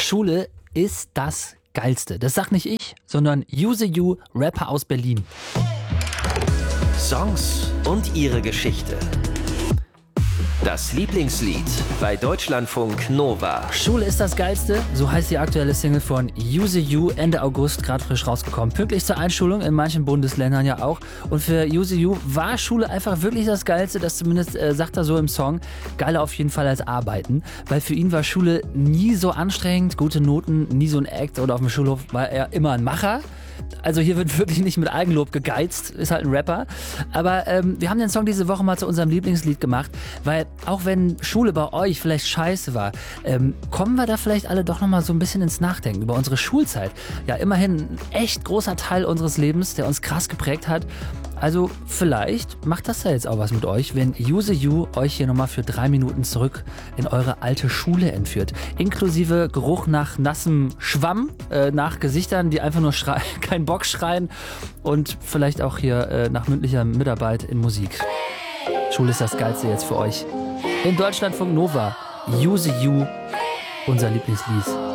Schule ist das Geilste. Das sagt nicht ich, sondern Use You, Rapper aus Berlin. Songs und ihre Geschichte. Das Lieblingslied bei Deutschlandfunk Nova. Schule ist das Geilste, so heißt die aktuelle Single von Use You, Ende August, gerade frisch rausgekommen. Pünktlich zur Einschulung, in manchen Bundesländern ja auch. Und für Use You war Schule einfach wirklich das Geilste, das zumindest sagt er so im Song. Geiler auf jeden Fall als Arbeiten, weil für ihn war Schule nie so anstrengend, gute Noten, nie so ein Act oder auf dem Schulhof war er immer ein Macher. Also hier wird wirklich nicht mit Eigenlob gegeizt, ist halt ein Rapper. Aber wir haben den Song diese Woche mal zu unserem Lieblingslied gemacht, weil auch wenn Schule bei euch vielleicht scheiße war, kommen wir da vielleicht alle doch nochmal so ein bisschen ins Nachdenken über unsere Schulzeit. Ja, immerhin ein echt großer Teil unseres Lebens, der uns krass geprägt hat. Also vielleicht macht das ja jetzt auch was mit euch, wenn Use You euch hier nochmal für 3 Minuten zurück in eure alte Schule entführt. Inklusive Geruch nach nassem Schwamm, nach Gesichtern, die einfach nur keinen Bock schreien und vielleicht auch hier nach mündlicher Mitarbeit in Musik. Schule ist das Geilste jetzt für euch. In Deutschlandfunk Nova, Use You, unser Lieblingslied.